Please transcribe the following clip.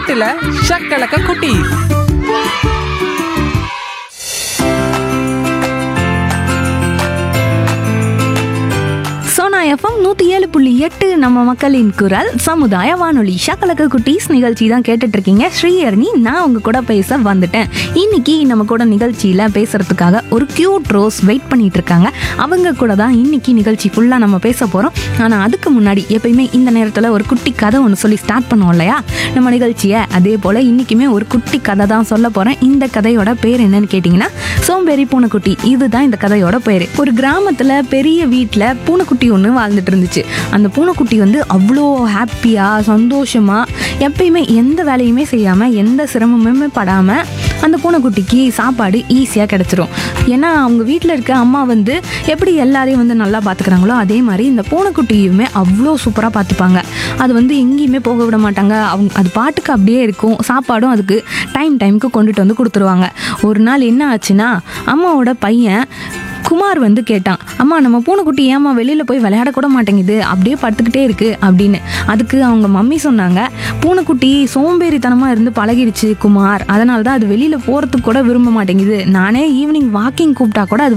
8ல ஷக்கலக்க குட்டி. சோனா எஃப்எம் 107.8 நம்ம மக்களின் குரல் சமுதாய வானொலி ஷக்கலக்க குட்டீஸ் நிகழ்ச்சி தான் கேட்டுட்டு இருக்கீங்க. ஸ்ரீஹரணி நான் உங்க கூட பேச வந்துட்டேன். இன்னைக்கு நம்ம கூட நிகழ்ச்சியில பேசுறதுக்காக ஒரு கியூட் ரோஸ் வெயிட் பண்ணிட்டு இருக்காங்க. அவங்க கூட தான் இன்னைக்கு நிகழ்ச்சி ஃபுல்லா நம்ம பேச போறோம். ஆனா அதுக்கு முன்னாடி எப்பயுமே இந்த நேரத்துல ஒரு குட்டி கதை ஒன்று சொல்லி ஸ்டார்ட் பண்ணுவோம் இல்லையா நம்ம நிகழ்ச்சியை, அதே போல இன்னைக்குமே ஒரு குட்டி கதை தான் சொல்ல போறேன். இந்த கதையோட பேர் என்னன்னு கேட்டீங்கன்னா சோம்பேறி பூனைக்குட்டி. இதுதான் இந்த கதையோட பேரு. ஒரு கிராமத்துல பெரிய வீட்டுல பூனைக்குட்டி ஒன்று வாழ்ந்துட்டு இருந்துச்சு. அந்த பூனைக்குட்டி வந்து அவ்வளோ ஹாப்பியா சந்தோஷமா எப்பயுமே எந்த வேலையுமே செய்யாம எந்த சிரமமுமே படாம அந்த பூனைக்குட்டிக்கு சாப்பாடு ஈஸியாக கிடைச்சிரும். ஏன்னா அவங்க வீட்டில் இருக்க அம்மா வந்து எப்படி எல்லாரையும் வந்து நல்லா பார்த்துக்கிறாங்களோ அதே மாதிரி இந்த பூனைக்குட்டியுமே அவ்வளோ சூப்பராக பார்த்துப்பாங்க. அது வந்து எங்கேயுமே போக விட மாட்டாங்க. அவங்க அது பாட்டுக்கு அப்படியே இருக்கும். சாப்பாடும் அதுக்கு டைமுக்கு கொண்டுட்டு வந்து கொடுத்துருவாங்க. ஒரு நாள் என்ன ஆச்சுன்னா அம்மாவோட பையன் குமார் வந்து கேட்டான், அம்மா நம்ம பூனைக்குட்டி ஏம்மா வெளியில் போய் விளையாடக்கூட மாட்டேங்குது, அப்படியே படுத்துக்கிட்டே இருக்கு அப்படின்னு. அதுக்கு அவங்க மம்மி சொன்னாங்க, பூனைக்குட்டி சோம்பேறித்தனமாக இருந்து பழகிடுச்சு குமார், அதனால தான் அது வெளியில் போகிறதுக்கு கூட விரும்ப மாட்டேங்குது. நானே ஈவினிங் வாக்கிங் கூப்பிட்டா கூட அது